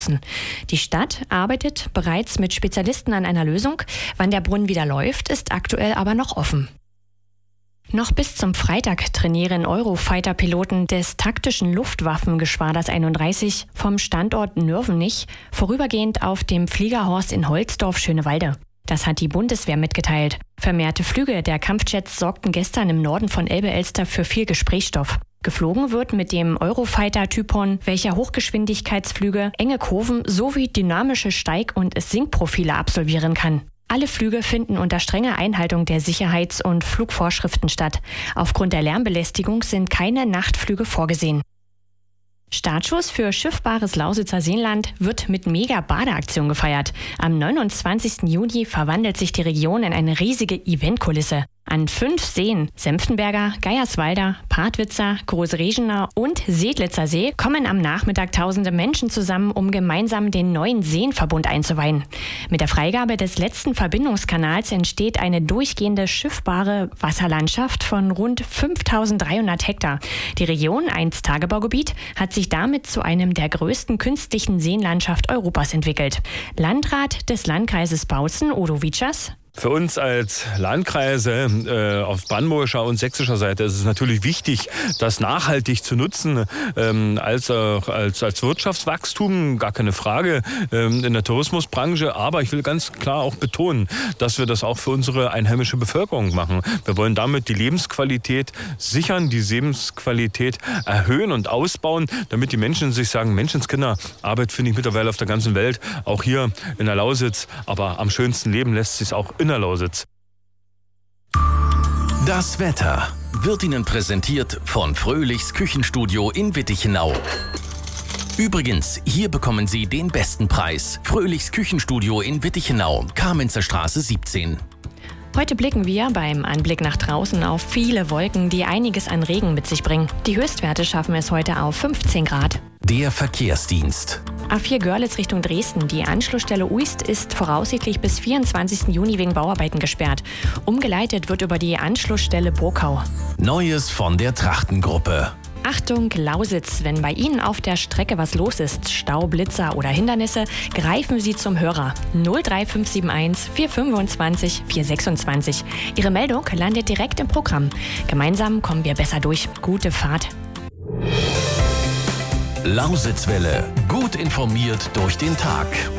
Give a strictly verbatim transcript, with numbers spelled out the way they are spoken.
Die Stadt arbeitet bereits mit Spezialisten an einer Lösung. Wann der Brunnen wieder läuft, ist aktuell aber noch offen. Noch bis zum Freitag trainieren Eurofighter-Piloten des taktischen Luftwaffengeschwaders einunddreißig vom Standort Nürvenich vorübergehend auf dem Fliegerhorst in Holzdorf-Schönewalde. Das hat die Bundeswehr mitgeteilt. Vermehrte Flüge der Kampfjets sorgten gestern im Norden von Elbe-Elster für viel Gesprächsstoff. Geflogen wird mit dem Eurofighter-Typon, welcher Hochgeschwindigkeitsflüge, enge Kurven sowie dynamische Steig- und Sinkprofile absolvieren kann. Alle Flüge finden unter strenger Einhaltung der Sicherheits- und Flugvorschriften statt. Aufgrund der Lärmbelästigung sind keine Nachtflüge vorgesehen. Startschuss für schiffbares Lausitzer Seenland wird mit Mega-Badeaktion gefeiert. Am neunundzwanzigsten Juni verwandelt sich die Region in eine riesige Eventkulisse. An fünf Seen, Senftenberger, Geierswalder, Partwitzer, Großregener und Sedlitzer See, kommen am Nachmittag tausende Menschen zusammen, um gemeinsam den neuen Seenverbund einzuweihen. Mit der Freigabe des letzten Verbindungskanals entsteht eine durchgehende schiffbare Wasserlandschaft von rund fünftausenddreihundert Hektar. Die Region, einst Tagebaugebiet, hat sich damit zu einem der größten künstlichen Seenlandschaft Europas entwickelt. Landrat des Landkreises Bautzen, Udo Witschers: Für uns als Landkreise äh, auf brandenburgischer und sächsischer Seite ist es natürlich wichtig, das nachhaltig zu nutzen, ähm, als, auch als, als Wirtschaftswachstum, gar keine Frage, ähm, in der Tourismusbranche. Aber ich will ganz klar auch betonen, dass wir das auch für unsere einheimische Bevölkerung machen. Wir wollen damit die Lebensqualität sichern, die Lebensqualität erhöhen und ausbauen, damit die Menschen sich sagen, Menschenskinder, Arbeit finde ich mittlerweile auf der ganzen Welt, auch hier in der Lausitz. Aber am schönsten leben lässt sich es auch in der Lausitz. Das Wetter wird Ihnen präsentiert von Fröhlichs Küchenstudio in Wittichenau. Übrigens, hier bekommen Sie den besten Preis. Fröhlichs Küchenstudio in Wittichenau, Kamenzer Straße siebzehn. Heute blicken wir beim Anblick nach draußen auf viele Wolken, die einiges an Regen mit sich bringen. Die Höchstwerte schaffen es heute auf fünfzehn Grad. Der Verkehrsdienst. A vier Görlitz Richtung Dresden. Die Anschlussstelle Uist ist voraussichtlich bis vierundzwanzigsten Juni wegen Bauarbeiten gesperrt. Umgeleitet wird über die Anschlussstelle Burkau. Neues von der Trachtengruppe. Achtung, Lausitz, wenn bei Ihnen auf der Strecke was los ist, Stau, Blitzer oder Hindernisse, greifen Sie zum Hörer null drei fünf sieben eins vier fünfundzwanzig vier sechsundzwanzig. Ihre Meldung landet direkt im Programm. Gemeinsam kommen wir besser durch. Gute Fahrt. Lausitzwelle. Gut informiert durch den Tag.